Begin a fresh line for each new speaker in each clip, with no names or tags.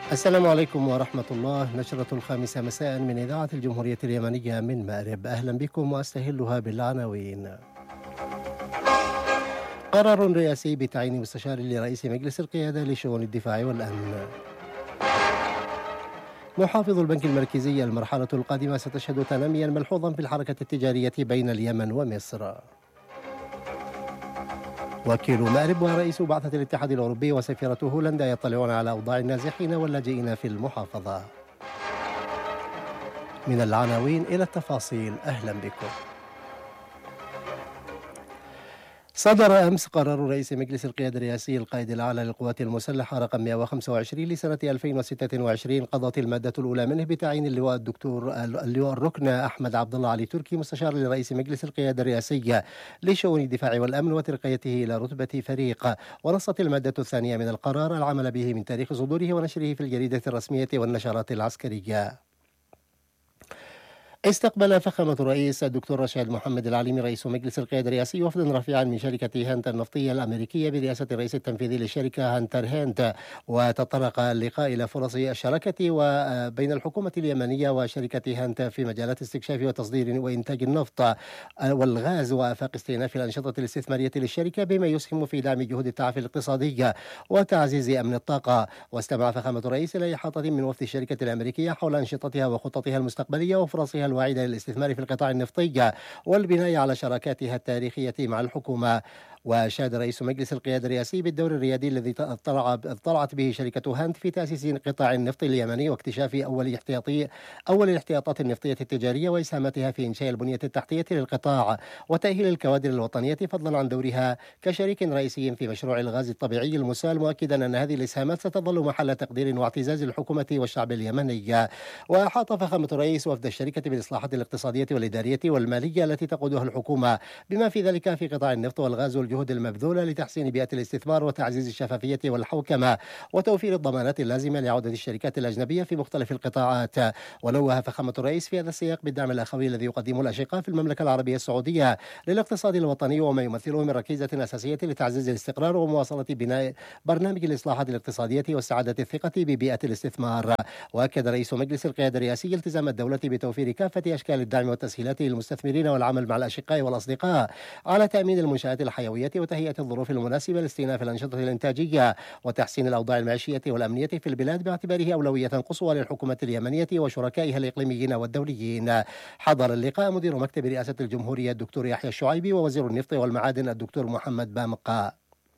السلام عليكم ورحمة الله. نشرة الخامسة مساء من إذاعة الجمهورية اليمنية من مأرب. أهلا بكم وأستهلها بالعناوين. قرار رئاسي بتعيين مستشار لرئيس مجلس القيادة لشؤون الدفاع والأمن. محافظ البنك المركزي: المرحلة القادمة ستشهد تناميا ملحوظا في الحركة التجارية بين اليمن ومصر. وكيل مأرب ورئيس بعثة الاتحاد الأوروبي وسفيرة هولندا يطلعون على أوضاع النازحين واللاجئين في المحافظة. من العناوين إلى التفاصيل، أهلا بكم. صدر أمس قرار رئيس مجلس القيادة الرئاسي القائد الأعلى للقوات المسلحة رقم 125 لسنة 2026، قضت المادة الأولى منه بتعيين اللواء الركن أحمد عبد الله علي تركي مستشار لرئيس مجلس القيادة الرئاسي لشؤون الدفاع والأمن وترقيته إلى رتبة فريق. ونصت المادة الثانية من القرار العمل به من تاريخ صدوره ونشره في الجريدة الرسمية والنشرات العسكرية. استقبل فخامة الرئيس الدكتور رشاد محمد العليمي رئيس مجلس القيادة الرئاسي وفدا رفيعا من شركة هانت النفطية الأمريكية برئاسة الرئيس التنفيذي للشركة هانتر هانت. وتطرق اللقاء إلى فرص الشراكة وبين الحكومة اليمنية وشركة هانت في مجالات استكشاف وتصدير وإنتاج النفط والغاز وآفاق استئناف الأنشطة الاستثمارية للشركة بما يسهم في دعم جهود التعافي الاقتصادي وتعزيز أمن الطاقة. واستمع فخامة الرئيس إلى إحاطة من وفد الشركة الأمريكية حول أنشطتها وخططها المستقبلية وفرصها الواعدة للاستثمار في القطاع النفطي والبناء على شراكاتها التاريخية مع الحكومة. وأشاد رئيس مجلس القيادة الرئاسي بالدور الريادي الذي اطلعت به شركة هانت في تأسيس قطاع النفط اليمني واكتشاف أول الاحتياطات النفطية التجارية وإسهاماتها في إنشاء البنية التحتية للقطاع وتأهيل الكوادر الوطنية، فضلا عن دورها كشريك رئيسي في مشروع الغاز الطبيعي المسال، مؤكدا أن هذه الإسهامات ستظل محل تقدير واعتزاز الحكومة والشعب اليمني. وأحاط فخامة الرئيس وفد الشركة بالإصلاحات الاقتصادية والإدارية والمالية التي تقودها الحكومة بما في ذلك في قطاع النفط والغاز والجهود المبذولة لتحسين بيئة الاستثمار وتعزيز الشفافية والحوكمة وتوفير الضمانات اللازمة لعودة الشركات الأجنبية في مختلف القطاعات. ونوه فخامة الرئيس في هذا السياق بالدعم الأخوي الذي يقدمه الأشقاء في المملكة العربية السعودية للاقتصاد الوطني وما يمثله من ركيزة أساسية لتعزيز الاستقرار ومواصلة بناء برنامج الإصلاحات الاقتصادية واستعادة الثقة ببيئة الاستثمار. وأكد رئيس مجلس القيادة الرئاسي التزام الدولة بتوفير كافة أشكال الدعم والتسهيلات للمستثمرين والعمل مع الأشقاء والأصدقاء على تأمين المنشآت الحيوية وتهيئة الظروف المناسبة لاستئناف الأنشطة الإنتاجية وتحسين الأوضاع المعيشية والأمنية في البلاد باعتباره أولوية قصوى للحكومة اليمنية وشركائها الإقليميين والدوليين. حضر اللقاء مدير مكتب رئاسة الجمهورية الدكتور يحيى الشعيبي ووزير النفط والمعادن الدكتور محمد بامقة.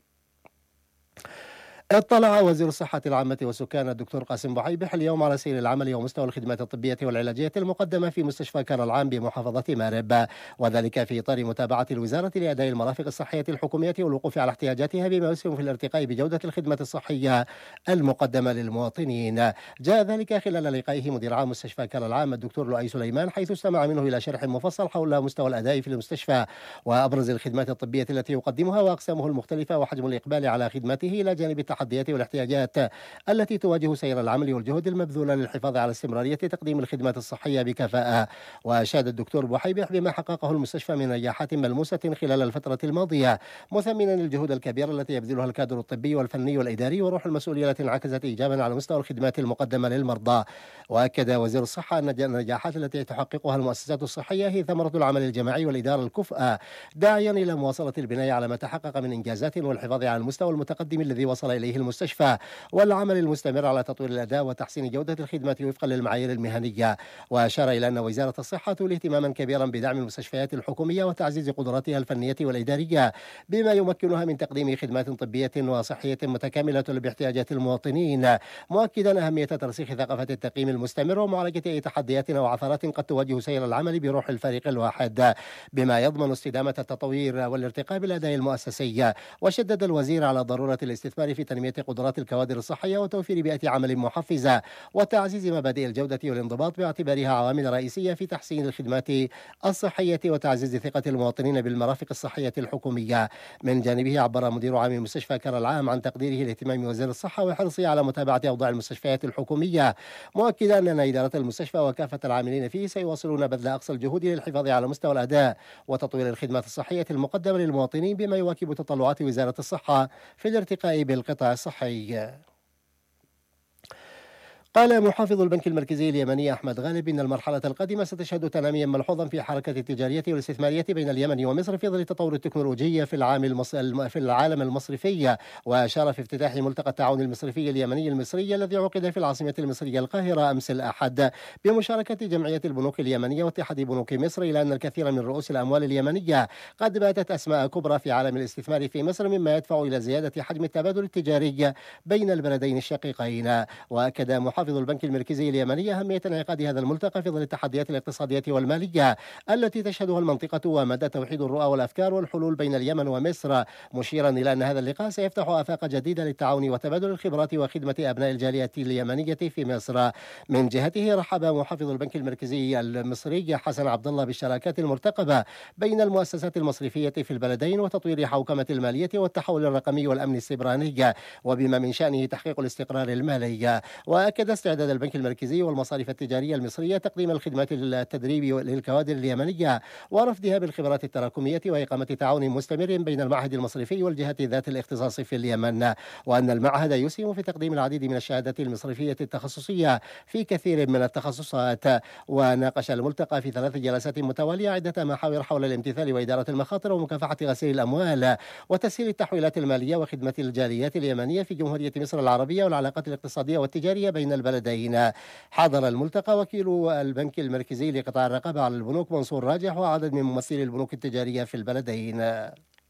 اطلع وزير الصحة العامة والسكان الدكتور قاسم بحيبح اليوم على سير العمل ومستوى الخدمات الطبية والعلاجية المقدمة في مستشفى كار العام بمحافظة مأرب، وذلك في إطار متابعة الوزارة لأداء المرافق الصحية الحكومية والوقوف على احتياجاتها بما يسهم في الارتقاء بجودة الخدمة الصحية المقدمة للمواطنين. جاء ذلك خلال لقائه مدير عام مستشفى كار العام الدكتور لؤي سليمان، حيث استمع منه إلى شرح مفصل حول مستوى الأداء في المستشفى وأبرز الخدمات الطبية التي يقدمها وأقسامه المختلفة وحجم الإقبال على خدمته إلى جانب التحديات والاحتياجات التي تواجه سير العمل والجهود المبذولة للحفاظ على استمرارية تقديم الخدمات الصحية بكفاءة. وأشاد الدكتور بحيبح بما حققه المستشفى من نجاحات ملموسة خلال الفترة الماضية، مثمنا الجهود الكبيرة التي يبذلها الكادر الطبي والفني والإداري وروح المسؤولية التي انعكست إيجابا على مستوى الخدمات المقدمة للمرضى. وأكد وزير الصحة أن النجاحات التي تحققها المؤسسات الصحية هي ثمرة العمل الجماعي والإدارة الكفء، داعيا إلى مواصلة البناء على ما تحقق من إنجازات والحفاظ على المستوى المتقدم الذي وصل إليه المستشفى والعمل المستمر على تطوير الأداء وتحسين جودة الخدمة وفقا للمعايير المهنية. وأشار إلى أن وزارة الصحة تولي اهتماما كبيرا بدعم المستشفيات الحكومية وتعزيز قدراتها الفنية والإدارية بما يمكنها من تقديم خدمات طبية وصحية متكاملة باحتياجات المواطنين، مؤكدا أهمية ترسيخ ثقافة التقييم المستمر ومعالجة أي تحديات وعثرات قد تواجه سير العمل بروح الفريق الواحد بما يضمن استدامة التطوير والارتقاء بالأداء المؤسسي. وشدد الوزير على ضرورة الاستثمار في تنمية قدرات الكوادر الصحية وتوفير بيئة عمل محفزة وتعزيز مبادئ الجودة والانضباط باعتبارها عوامل رئيسية في تحسين الخدمات الصحية وتعزيز ثقة المواطنين بالمرافق الصحية الحكومية. من جانبه عبر مدير عام مستشفى كار العام عن تقديره لاهتمام وزير الصحة وحرصه على متابعة أوضاع المستشفيات الحكومية، مؤكدا أن إدارة المستشفى وكافة العاملين فيه سيواصلون بذل أقصى الجهود للحفاظ على مستوى الأداء وتطوير الخدمات الصحية المقدمة للمواطنين بما يواكب تطلعات وزارة الصحة في الارتقاء بالقطاع الصحي. قال محافظ البنك المركزي اليمني أحمد غالب إن المرحلة القادمة ستشهد تناميا ملحوظا في حركة التجارية والاستثمارية بين اليمن ومصر في ظل التطور التكنولوجي في العالم المصرفي. وأشار في افتتاح ملتقى التعاون المصرفي اليمني المصري الذي عقد في العاصمة المصرية القاهرة أمس الأحد بمشاركة جمعية البنوك اليمنية واتحاد بنوك مصر إلى أن الكثير من رؤوس الأموال اليمنية قد باتت أسماء كبرى في عالم الاستثمار في مصر، مما يدفع إلى زيادة حجم التبادل التجاري بين البلدين الشقيقين. وأكد محافظ البنك المركزي اليمني أهمية انعقاد هذا الملتقى في ظل التحديات الاقتصادية والمالية التي تشهدها المنطقة ومدى توحيد الرؤى والأفكار والحلول بين اليمن ومصر، مشيرا إلى أن هذا اللقاء سيفتح آفاق جديدة للتعاون وتبادل الخبرات وخدمة أبناء الجالية اليمنية في مصر. من جهته رحب محافظ البنك المركزي المصري حسن عبد الله بالشراكات المرتقبة بين المؤسسات المصرفية في البلدين وتطوير حوكمة المالية والتحول الرقمي والأمن السيبراني، وبما من شأنه تحقيق الاستقرار المالي. وأكد استعداد البنك المركزي والمصارف التجارية المصرية تقديم الخدمات التدريب للكوادر اليمنية ورفدها بالخبرات التراكمية وإقامة تعاون مستمر بين المعهد المصرفي والجهات ذات الاختصاص في اليمن، وأن المعهد يسهم في تقديم العديد من الشهادات المصرفية التخصصية في كثير من التخصصات. وناقش الملتقى في 3 جلسات متوالية عدة محاور حول الامتثال وإدارة المخاطر ومكافحة غسيل الأموال وتسهيل التحويلات المالية وخدمة الجاليات اليمنية في جمهورية مصر العربية والعلاقات الاقتصادية والتجارية بين البلدين. حضر الملتقى وكيل البنك المركزي لقطاع الرقابة على البنوك منصور راجح وعدد من ممثلي البنوك التجارية في البلدين.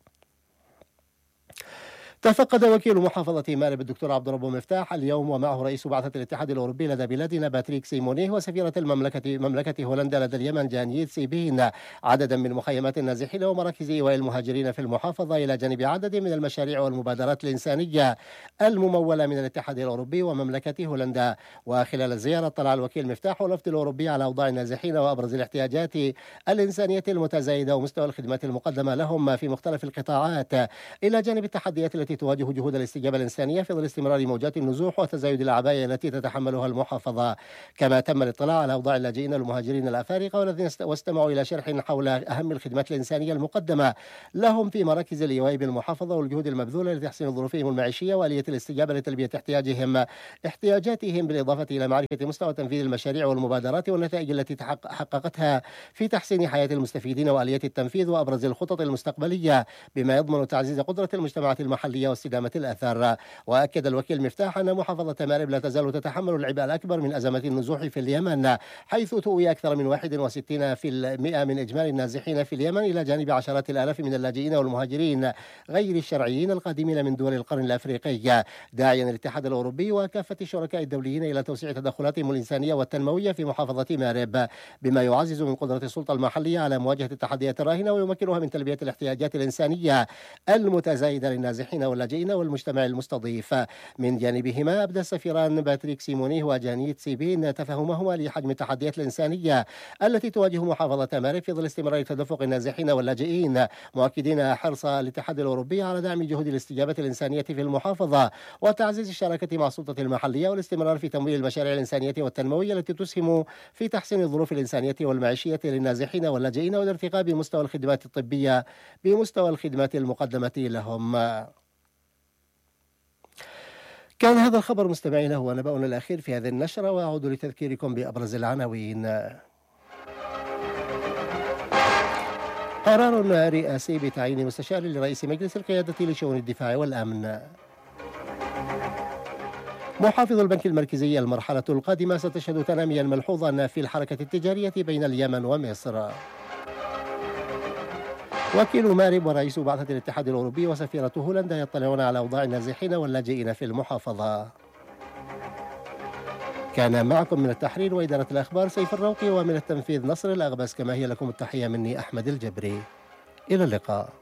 تفقد وكيل محافظة مارب الدكتور عبد الرب مفتاح اليوم ومعه رئيس بعثة الاتحاد الأوروبي لدى بلادنا باتريك سيمونيه وسفيرة مملكة هولندا لدى اليمن جانيت سيبين عددا من مخيمات النازحين ومراكز إيواء المهاجرين في المحافظة، إلى جانب عدد من المشاريع والمبادرات الإنسانية الممولة من الاتحاد الأوروبي ومملكة هولندا. وخلال الزيارة اطلع الوكيل مفتاح والوفد الأوروبي على أوضاع النازحين وأبرز الاحتياجات الإنسانية المتزايدة ومستوى الخدمات المقدمة لهم في مختلف القطاعات، إلى جانب التحديات التي تواجه جهود الاستجابة الإنسانية في ظل استمرار موجات النزوح وتزايد الأعباء التي تتحملها المحافظة. كما تم الاطلاع على أوضاع اللاجئين المهاجرين الأفارقة والذين واستمعوا إلى شرح حول أهم الخدمات الإنسانية المقدمة لهم في مراكز الإيواء بالمحافظة والجهود المبذولة لتحسين ظروفهم المعيشية وآلية الاستجابة لتلبية احتياجاتهم، بالإضافة إلى معرفة مستوى تنفيذ المشاريع والمبادرات والنتائج التي حققتها في تحسين حياة المستفيدين وآلية التنفيذ وأبرز الخطط المستقبلية، بما يضمن تعزيز قدرة المجتمعات المحلية واستدامة الأثر. وأكد الوكيل مفتاح أن محافظة مارب لا تزال تتحمل العبء الأكبر من أزمة النزوح في اليمن، حيث تؤوي أكثر من 61% من إجمالي النازحين في اليمن، إلى جانب عشرات الآلاف من اللاجئين والمهاجرين غير الشرعيين القادمين من دول القرن الأفريقي، داعيا الاتحاد الأوروبي وكافة الشركاء الدوليين إلى توسيع تدخلاتهم الإنسانية والتنموية في محافظة مارب، بما يعزز من قدرة السلطة المحلية على مواجهة التحديات الراهنة ويمكنها من تلبية الاحتياجات الإنسانية المتزايدة للنازحين واللاجئين والمجتمع المستضيف. من جانبهما أبدى السفيران باتريك سيمونيه وجانيت سيبين تفهمهما لحجم التحديات الإنسانية التي تواجه محافظة مارب في ظل استمرار تدفق النازحين واللاجئين، مؤكدين حرص الاتحاد الأوروبي على دعم جهود الاستجابة الإنسانية في المحافظة وتعزيز الشراكة مع السلطة المحلية والاستمرار في تمويل المشاريع الإنسانية والتنموية التي تسهم في تحسين الظروف الإنسانية والمعيشية للنازحين واللاجئين والارتقاء بمستوى الخدمات الطبية بمستوى الخدمات المقدمة لهم. كان هذا الخبر مستمعينا هو نبأنا الأخير في هذه النشرة، وأعود لتذكيركم بأبرز العناوين. قرار رئاسي بتعيين مستشار لرئيس مجلس القيادة لشؤون الدفاع والأمن. محافظ البنك المركزي المرحلة القادمة ستشهد تناميا ملحوظا في الحركة التجارية بين اليمن ومصر. وكيل مارب ورئيس بعثة الاتحاد الأوروبي وسفيرة هولندا يطلعون على أوضاع النازحين واللاجئين في المحافظة. كان معكم من التحرير وإدارة الأخبار سيف الروقي، ومن التنفيذ نصر الأغبس. كما هي لكم التحية مني أحمد الجبري، إلى اللقاء.